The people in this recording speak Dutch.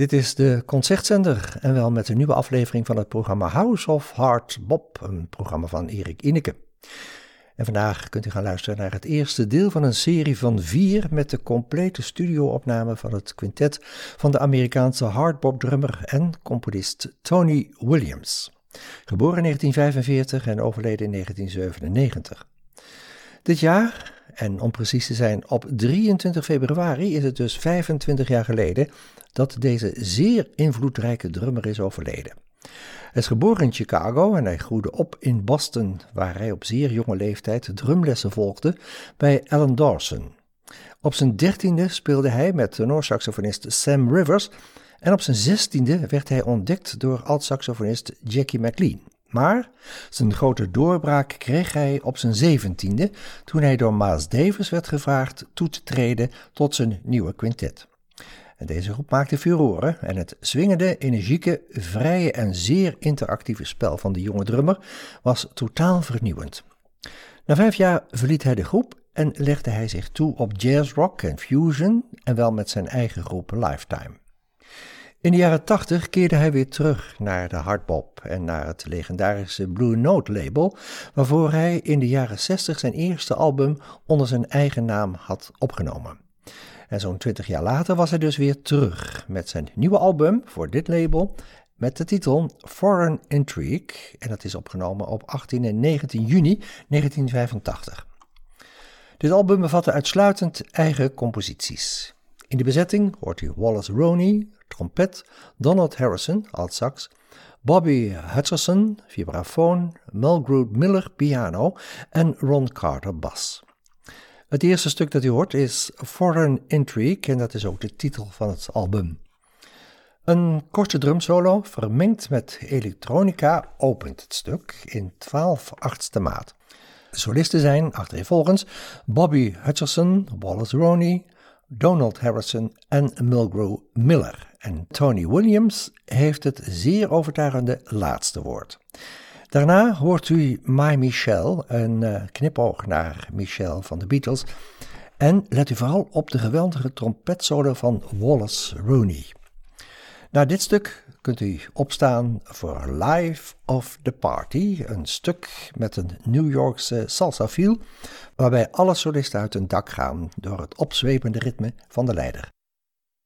Dit is de Concertzender en wel met een nieuwe aflevering van het programma House of Hard Bop, een programma van Erik Ineke. En vandaag kunt u gaan luisteren naar het eerste deel van een serie van 4 met de complete studioopname van het quintet van de Amerikaanse hardbop-drummer en componist Tony Williams. Geboren in 1945 en overleden in 1997. Dit jaar, en om precies te zijn op 23 februari, is het dus 25 jaar geleden dat deze zeer invloedrijke drummer is overleden. Hij is geboren in Chicago en hij groeide op in Boston, waar hij op zeer jonge leeftijd drumlessen volgde bij Alan Dawson. Op zijn 13e speelde hij met tenorsaxofonist Sam Rivers en op zijn 16e werd hij ontdekt door alt-saxofonist Jackie McLean. Maar zijn grote doorbraak kreeg hij op zijn 17e toen hij door Miles Davis werd gevraagd toe te treden tot zijn nieuwe quintet. En deze groep maakte furoren en het swingende, energieke, vrije en zeer interactieve spel van de jonge drummer was totaal vernieuwend. Na 5 jaar verliet hij de groep en legde hij zich toe op jazzrock en fusion en wel met zijn eigen groep Lifetime. In de jaren 80 keerde hij weer terug naar de hardbop en naar het legendarische Blue Note label, waarvoor hij in de jaren 60 zijn eerste album onder zijn eigen naam had opgenomen. En zo'n 20 jaar later was hij dus weer terug met zijn nieuwe album voor dit label met de titel Foreign Intrigue en dat is opgenomen op 18 en 19 juni 1985. Dit album bevatte uitsluitend eigen composities. In de bezetting hoort u Wallace Roney, trompet, Donald Harrison, altsax, Bobby Hutcherson, vibrafoon, Mulgrew Miller, piano en Ron Carter, bas. Het eerste stuk dat u hoort is Foreign Intrigue en dat is ook de titel van het album. Een korte drumsolo vermengd met elektronica opent het stuk in 12/8 maat. De solisten zijn achtereenvolgens Bobby Hutcherson, Wallace Roney, Donald Harrison en Mulgrew Miller. En Tony Williams heeft het zeer overtuigende laatste woord. Daarna hoort u My Michelle, een knipoog naar Michelle van de Beatles. En let u vooral op de geweldige trompetsolo van Wallace Roney. Na dit stuk kunt u opstaan voor Life of the Party, een stuk met een New Yorkse salsa feel, waarbij alle solisten uit hun dak gaan door het opzwepende ritme van de leider.